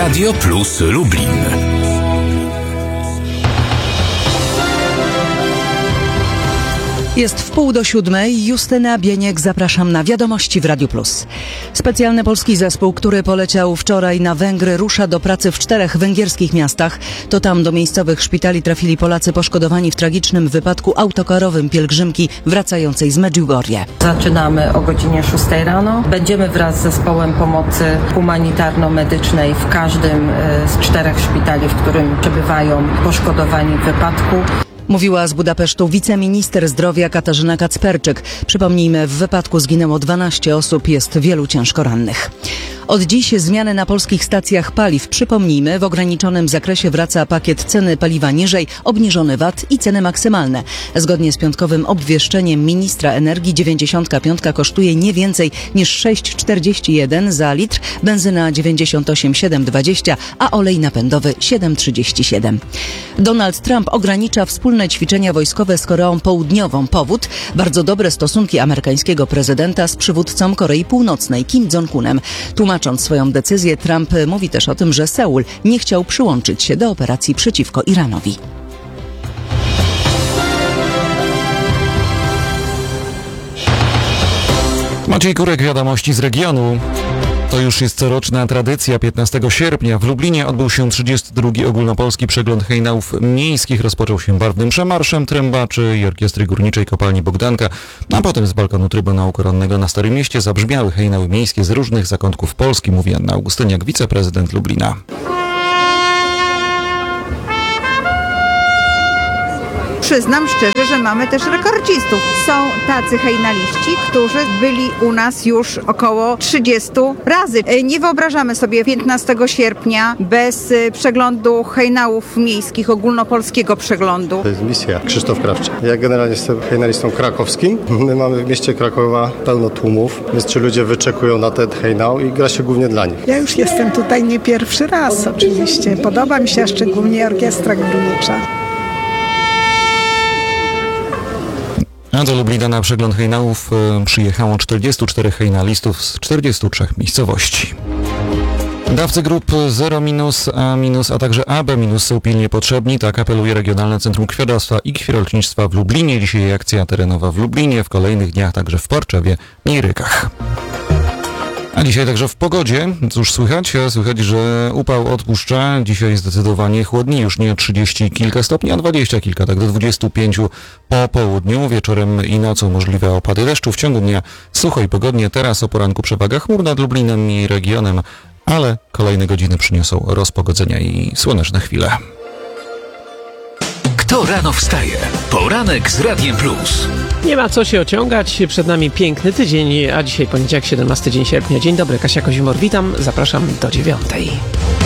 Radio Plus Lublin. Jest 6:30. Justyna Bieniek, zapraszam na Wiadomości w Radiu Plus. Specjalny polski zespół, który poleciał wczoraj na Węgry, rusza do pracy w 4 węgierskich miastach. To tam do miejscowych szpitali trafili Polacy poszkodowani w tragicznym wypadku autokarowym pielgrzymki wracającej z Medjugorje. Zaczynamy o godzinie 6 rano. Będziemy wraz z zespołem pomocy humanitarno-medycznej w każdym z 4 szpitali, w którym przebywają poszkodowani w wypadku. Mówiła z Budapesztu wiceminister zdrowia Katarzyna Kacperczyk. Przypomnijmy, w wypadku zginęło 12 osób, jest wielu ciężko rannych. Od dziś zmiany na polskich stacjach paliw. Przypomnijmy, w ograniczonym zakresie wraca pakiet ceny paliwa niżej, obniżony VAT i ceny maksymalne. Zgodnie z piątkowym obwieszczeniem ministra energii 95 kosztuje nie więcej niż 6,41 za litr, benzyna 98,720, a olej napędowy 7,37. Donald Trump ogranicza wspólne ćwiczenia wojskowe z Koreą Południową. Powód? Bardzo dobre stosunki amerykańskiego prezydenta z przywódcą Korei Północnej, Kim Jong-unem. Tłumacząc swoją decyzję, Trump mówi też o tym, że Seul nie chciał przyłączyć się do operacji przeciwko Iranowi. Maciej Kurek, Wiadomości z regionu. To już jest coroczna tradycja. 15 sierpnia w Lublinie odbył się 32. ogólnopolski przegląd hejnałów miejskich. Rozpoczął się barwnym przemarszem trębaczy i orkiestry górniczej kopalni Bogdanka, a potem z balkonu Trybunału Koronnego na Starym Mieście zabrzmiały hejnały miejskie z różnych zakątków Polski, mówi Anna Augustyniak, wiceprezydent Lublina. Przyznam szczerze, że mamy też rekordzistów. Są tacy hejnaliści, którzy byli u nas już około 30 razy. Nie wyobrażamy sobie 15 sierpnia bez przeglądu hejnałów miejskich, ogólnopolskiego przeglądu. To jest misja. Krzysztof Krawczyk. Ja generalnie jestem hejnalistą krakowskim. My mamy w mieście Krakowa pełno tłumów, więc ci ludzie wyczekują na ten hejnał i gra się głównie dla nich. Ja już jestem tutaj nie pierwszy raz oczywiście. Podoba mi się szczególnie orkiestra górnicza. A do Lublina na przegląd hejnałów przyjechało 44 hejnalistów z 43 miejscowości. Dawcy grup 0-, A-, a także AB- są pilnie potrzebni, tak apeluje Regionalne Centrum Krwiodawstwa i Krwiolecznictwa w Lublinie. Dzisiaj akcja terenowa w Lublinie, w kolejnych dniach także w Porczewie i Rykach. A dzisiaj także w pogodzie. Cóż słychać? Słychać, że upał odpuszcza. Dzisiaj zdecydowanie chłodniej, już nie o 30 kilka stopni, a 20 kilka, tak do 25 po południu. Wieczorem i nocą możliwe opady deszczu. W ciągu dnia sucho i pogodnie. Teraz o poranku przewaga chmur nad Lublinem i regionem, ale kolejne godziny przyniosą rozpogodzenia i słoneczne chwile. Kto rano wstaje? Poranek z Radiem Plus. Nie ma co się ociągać, przed nami piękny tydzień, a dzisiaj poniedziałek, 17 dzień sierpnia. Dzień dobry, Kasia Kozimor, witam, zapraszam do 9:00.